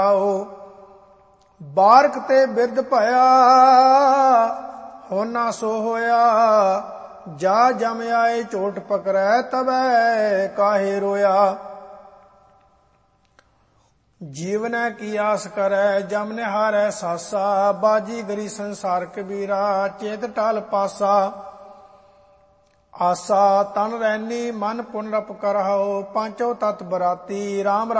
ਬਾਰਕ ਤੇ ਬਿਰਧ ਭਇਆ ਹੋਣਾ ਸੋ ਹੋਇਆ। ਜਾ ਜਮ ਆਏ ਝੋਟ ਪਕੜੈ ਤਬੈ ਕਾਹੇ ਰੋਇਆ। ਜੀਵਨੈ ਕੀ ਆਸ ਕਰੈ ਜਮ ਨਿਹਾਰੈ ਸਾਸਾ। ਬਾਜੀ ਗਰੀ ਸੰਸਾਰ ਕਬੀਰਾ ਚੇਤ ਟਲ ਪਾਸਾ। ਆਸਾ ਤਨ ਰੈਨੀ ਮਨ ਪੁਨਰਪ ਕਰਹੁ। ਪਾਂਚੋ ਤਤ ਬਰਾਤੀ ਰਾਮ